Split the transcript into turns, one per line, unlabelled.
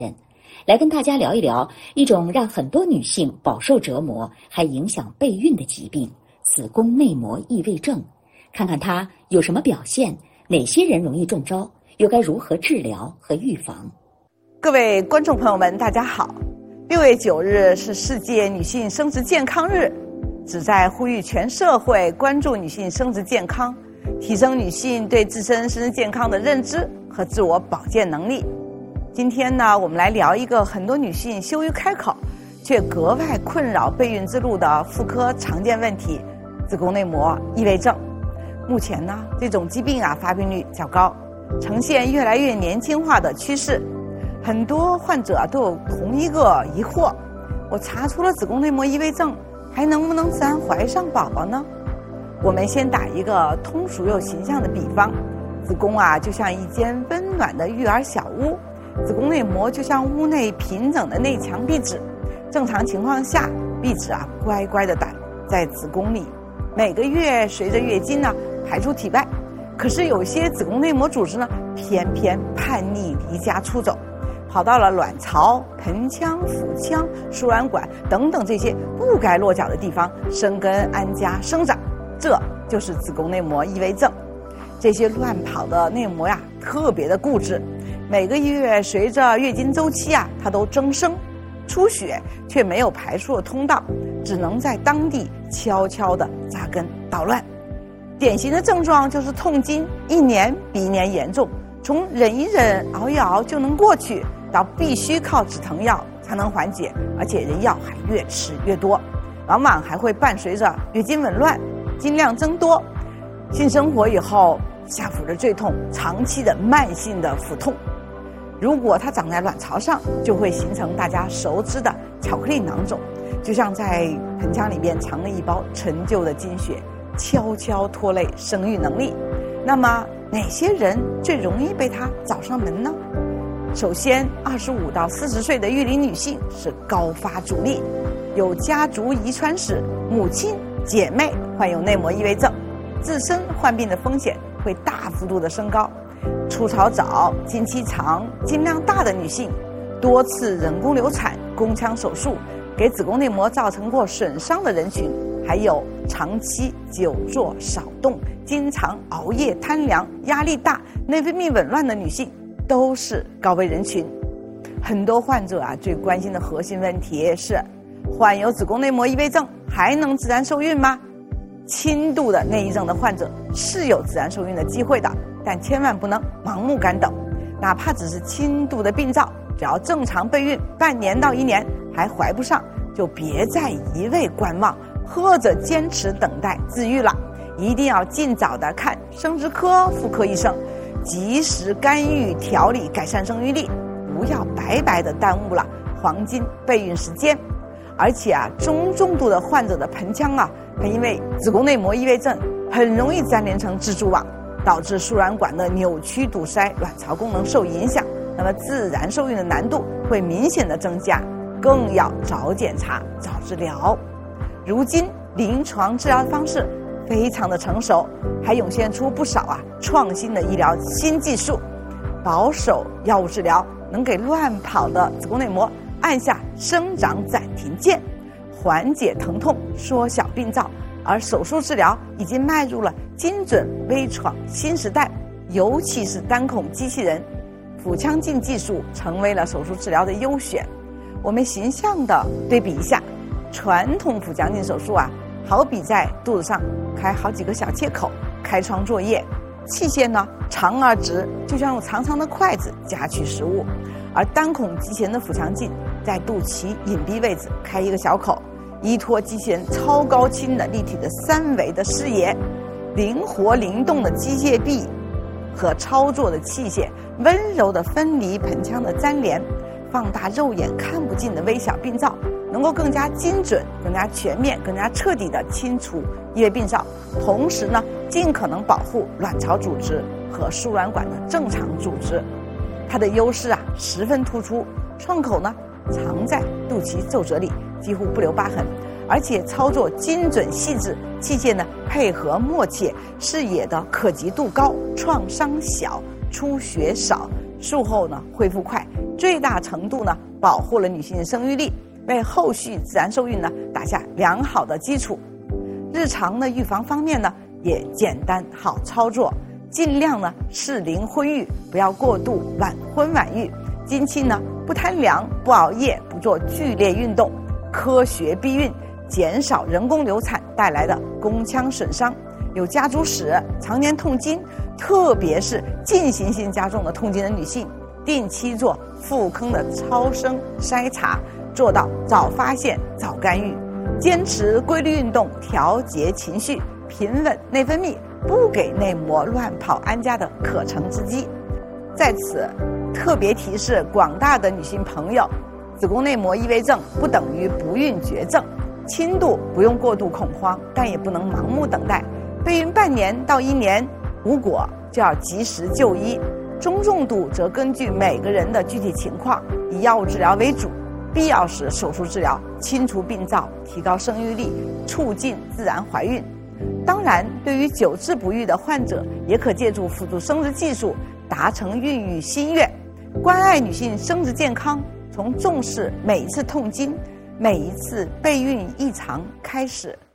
来跟大家聊一聊一种让很多女性饱受折磨还影响备孕的疾病——子宫内膜异位症，看看它有什么表现，哪些人容易中招，又该如何治疗和预防。
各位观众朋友们，大家好。6月9日是世界女性生殖健康日，旨在呼吁全社会关注女性生殖健康，提升女性对自身生殖健康的认知和自我保健能力。今天呢，我们来聊一个很多女性羞于开口，却格外困扰备孕之路的妇科常见问题——子宫内膜异位症。目前呢，这种疾病发病率较高，呈现越来越年轻化的趋势。很多患者都有同一个疑惑：我查出了子宫内膜异位症，还能不能自然怀上宝宝呢？我们先打一个通俗又形象的比方，子宫就像一间温暖的育儿小屋，子宫内膜就像屋内平整的内墙壁纸。正常情况下，壁纸乖乖地待在子宫里，每个月随着月经排出体外。可是有些子宫内膜组织偏偏叛逆离家出走，跑到了卵巢、盆腔、腹腔、输卵管等等这些不该落脚的地方生根安家生长，这就是子宫内膜异位症。这些乱跑的内膜特别的固执，每个月随着月经周期它都增生，出血却没有排出的通道，只能在当地悄悄地扎根捣乱。典型的症状就是痛经，一年比一年严重，从忍一忍、熬一熬就能过去，到必须靠止疼药才能缓解，而且人药还越吃越多，往往还会伴随着月经紊乱、经量增多。性生活以后，下腹的坠痛，长期的慢性的腹痛。如果它长在卵巢上，就会形成大家熟知的巧克力囊肿，就像在盆腔里边藏了一包陈旧的经血，悄悄拖累生育能力。那么哪些人最容易被它找上门呢？首先，25到40岁的育龄女性是高发主力，有家族遗传史，母亲、姐妹患有内膜异位症，自身患病的风险会大幅度的升高。初潮早、经期长、经量大的女性，多次人工流产、宫腔手术给子宫内膜造成过损伤的人群，还有长期久坐少动、经常熬夜贪凉、压力大、内分泌紊乱的女性，都是高危人群。很多患者最关心的核心问题是：患有子宫内膜异位症还能自然受孕吗？轻度的内异症的患者是有自然受孕的机会的，但千万不能盲目干等，哪怕只是轻度的病灶，只要正常备孕半年到1年还怀不上，就别再一味观望或者坚持等待自愈了，一定要尽早的看生殖科、妇科医生，及时干预调理，改善生育力，不要白白的耽误了黄金备孕时间。而且中重度的患者的盆腔它因为子宫内膜异位症很容易粘连成蜘蛛网，导致输卵管的扭曲堵塞，卵巢功能受影响，那么自然受孕的难度会明显的增加，更要早检查、早治疗。如今临床治疗方式非常的成熟，还涌现出不少创新的医疗新技术。保守药物治疗能给乱跑的子宫内膜按下生长暂停键，缓解疼痛，缩小病灶。而手术治疗已经迈入了精准微创新时代，尤其是单孔机器人腹腔镜技术成为了手术治疗的优选。我们形象的对比一下，传统腹腔镜手术好比在肚子上开好几个小切口，开窗作业，器械呢长而直，就像用长长的筷子夹取食物。而单孔机器人的腹腔镜在肚脐隐蔽位置开一个小口，依托机器人超高清的立体的3维的视野，灵活灵动的机械臂和操作的器械，温柔地分离盆腔的粘连，放大肉眼看不见的微小病灶，能够更加精准、更加全面、更加彻底地清除异位病灶，同时呢，尽可能保护卵巢组织和输卵管的正常组织。它的优势十分突出，创口呢藏在肚脐皱褶里，几乎不留疤痕，而且操作精准细致，器械呢配合默契，视野的可及度高，创伤小，出血少， 术后呢恢复快，最大程度呢保护了女性的生育力，为后续自然受孕呢打下良好的基础。日常的预防方面呢也简单好操作，尽量呢适龄婚育，不要过度晚婚晚育。经期呢不贪凉，不熬夜，不做剧烈运动，科学避孕，减少人工流产带来的宫腔损伤。有家族史、常年痛经，特别是进行性加重的痛经的女性，定期做妇科的超声筛查，做到早发现早干预。坚持规律运动，调节情绪，平稳内分泌，不给内膜乱跑安家的可乘之机。在此特别提示广大的女性朋友，子宫内膜异位症不等于不孕绝症，轻度不用过度恐慌，但也不能盲目等待。备孕半年到1年无果就要及时就医，中重度则根据每个人的具体情况，以药物治疗为主，必要时手术治疗，清除病灶，提高生育力，促进自然怀孕。当然，对于久治不育的患者，也可借助辅助生殖技术达成孕育心愿。关爱女性生殖健康，从重视每一次痛经、每一次备孕异常开始。